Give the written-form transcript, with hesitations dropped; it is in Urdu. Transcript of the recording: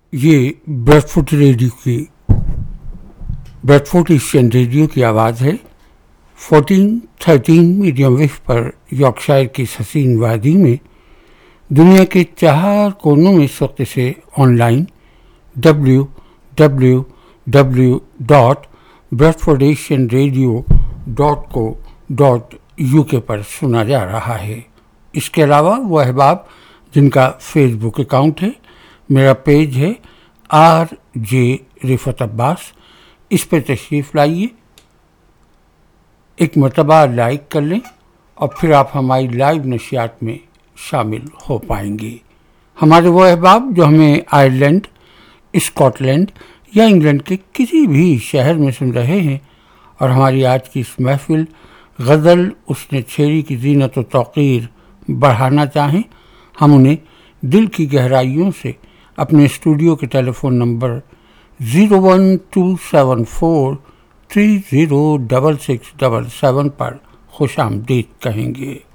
یہ بریڈفورٹ ایشین ریڈیو کی آواز ہے۔ 1413 میڈیم ویو پر یارکشائر کی اس حسین وادی میں دنیا کے 4 کونوں میں اس وقت سے آن لائن www.bradfordasianradio.co.uk پر سنا جا رہا ہے۔ اس کے علاوہ وہ احباب جن کا فیس بک اکاؤنٹ ہے، میرا پیج ہے RJ رفعت عباس، اس پہ تشریف لائیے، ایک مرتبہ لائک کر لیں اور پھر آپ ہماری لائیو نشریات میں شامل ہو پائیں گے۔ ہمارے وہ احباب جو ہمیں آئرلینڈ، اسکاٹ لینڈ یا انگلینڈ کے کسی بھی شہر میں سن رہے ہیں اور ہماری آج کی اس محفل غزل اس نے چھیڑی کی زینت و توقیر بڑھانا چاہیں، ہم انہیں دل کی گہرائیوں سے اپنے اسٹوڈیو کے ٹیلی فون نمبر 01274306677 پر خوش آمدید کہیں گے۔